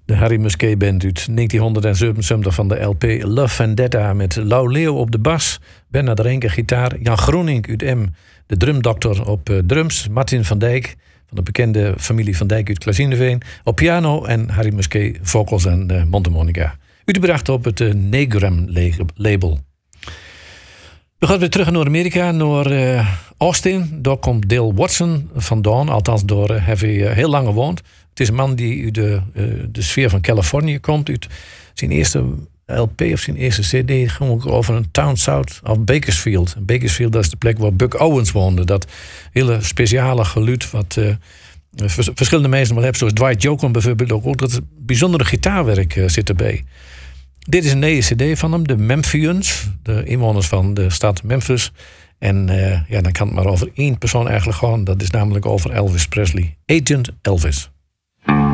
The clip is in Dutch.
De Harry Musquet Band uit 1977 van de LP Love Vendetta met Lau Leeuw op de bas, Bernard Renke gitaar, Jan Groening uit M, de drumdokter op drums, Martin van Dijk van de bekende familie Van Dijk uit Klazineveen op piano en Harry Musquet vocals en mondharmonica. Uitgebracht op het Negram label. We gaan weer terug naar Noord-Amerika, naar Austin. Daar komt Dale Watson vandaan. Althans, daar heeft hij heel lang gewoond. Het is een man die uit de sfeer van Californië komt. Uit zijn eerste LP of zijn eerste CD ging ook over een town south of Bakersfield. Bakersfield, dat is de plek waar Buck Owens woonde. Dat hele speciale geluid wat verschillende mensen wel hebben. Zoals Dwight Yoakam bijvoorbeeld ook. Dat bijzondere gitaarwerk zit erbij. Dit is een nieuwe CD van hem, de Memphians, de inwoners van de stad Memphis. En dan kan het maar over één persoon eigenlijk gaan. Dat is namelijk over Elvis Presley. Agent Elvis.